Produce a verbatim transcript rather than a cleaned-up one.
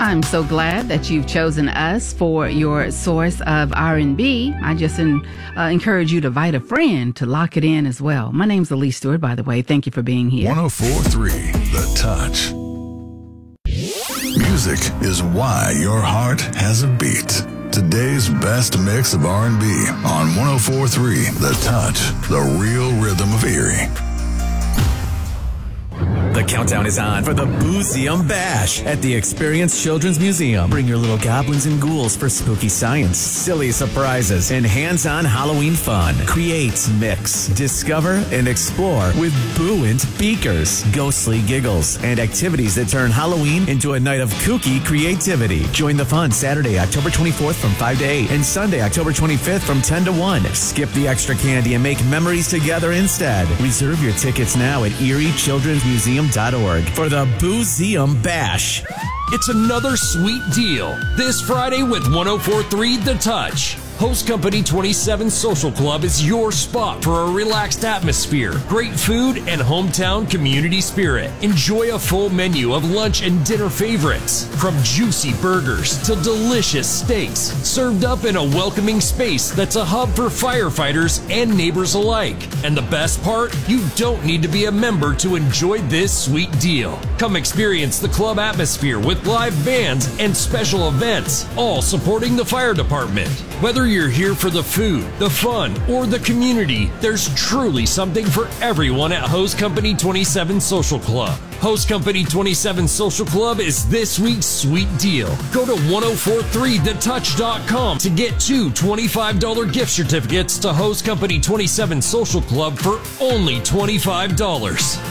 I'm so glad that you've chosen us for your source of R and B. I just in, uh, encourage you to invite a friend to lock it in as well. My name's Elise Stewart, by the way. Thank you for being here. one oh four point three The Touch. Music is why your heart has a beat. Today's best mix of R and B on one oh four point three The Touch, the real rhythm of Erie. The countdown is on for the Boozeum Bash at the Experience Children's Museum. Bring your little goblins and ghouls for spooky science, silly surprises, and hands-on Halloween fun. Create, mix, discover, and explore with buoyant beakers, ghostly giggles, and activities that turn Halloween into a night of kooky creativity. Join the fun Saturday, October twenty-fourth from five to eight and Sunday, October twenty-fifth from ten to one. Skip the extra candy and make memories together instead. Reserve your tickets now at erie children's museum dot org for the Boozeum Bash. It's another sweet deal this Friday with one oh four point three The Touch. Host Company twenty-seven Social Club is your spot for a relaxed atmosphere, great food, and hometown community spirit. Enjoy a full menu of lunch and dinner favorites, from juicy burgers to delicious steaks, served up in a welcoming space that's a hub for firefighters and neighbors alike. And the best part? You don't need to be a member to enjoy this sweet deal. Come experience the club atmosphere with live bands and special events, all supporting the fire department. Whether you're here for the food, the fun, or the community, there's truly something for everyone at Host Company twenty-seven Social Club. Host Company twenty-seven Social Club is this week's sweet deal. Go to one oh four point three the touch dot com to get two twenty-five dollars gift certificates to Host Company twenty-seven Social Club for only twenty-five dollars.